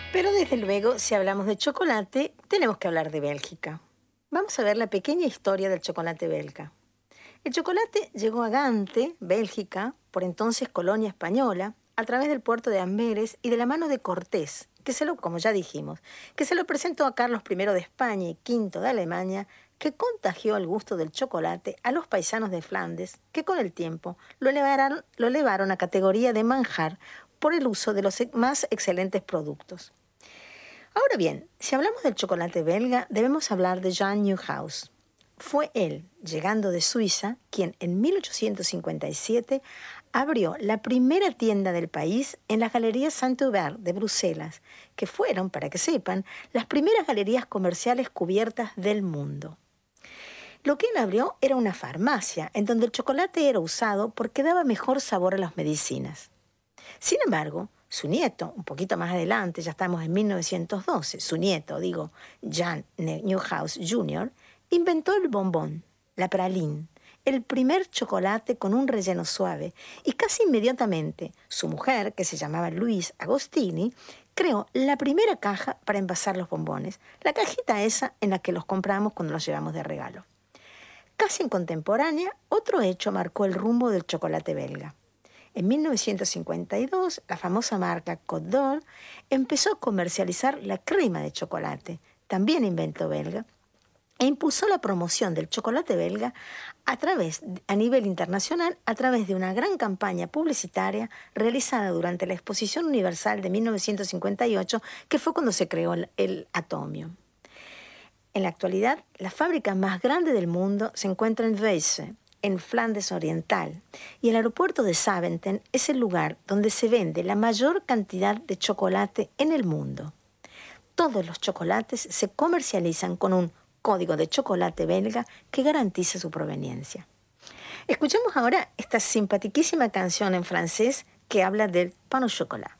Pero desde luego, si hablamos de chocolate, tenemos que hablar de Bélgica. Vamos a ver la pequeña historia del chocolate belga. El chocolate llegó a Gante, Bélgica, por entonces colonia española, a través del puerto de Amberes y de la mano de Cortés, como ya dijimos, que se lo presentó a Carlos I de España y V de Alemania, que contagió el gusto del chocolate a los paisanos de Flandes, que con el tiempo lo elevaron a categoría de manjar por el uso de los más excelentes productos. Ahora bien, si hablamos del chocolate belga, debemos hablar de Jan Newhouse. Fue él, llegando de Suiza, quien en 1857 abrió la primera tienda del país en las Galerías Saint-Hubert de Bruselas, que fueron, para que sepan, las primeras galerías comerciales cubiertas del mundo. Lo que él abrió era una farmacia en donde el chocolate era usado porque daba mejor sabor a las medicinas. Sin embargo, su nieto, un poquito más adelante, ya estamos en 1912, su nieto, Jan Newhouse Jr., inventó el bombón, la praline, el primer chocolate con un relleno suave, y casi inmediatamente su mujer, que se llamaba Louise Agostini, creó la primera caja para envasar los bombones, la cajita esa en la que los compramos cuando los llevamos de regalo. Casi en contemporánea, otro hecho marcó el rumbo del chocolate belga. En 1952, la famosa marca Côte d'Or empezó a comercializar la crema de chocolate, también invento belga, e impulsó la promoción del chocolate belga a nivel internacional a través de una gran campaña publicitaria realizada durante la Exposición Universal de 1958, que fue cuando se creó el Atomium. En la actualidad, la fábrica más grande del mundo se encuentra en Weisse, en Flandes Oriental, y el aeropuerto de Zaventem es el lugar donde se vende la mayor cantidad de chocolate en el mundo. Todos los chocolates se comercializan con un código de chocolate belga que garantiza su proveniencia. Escuchemos ahora esta simpaticísima canción en francés que habla del pain au chocolat.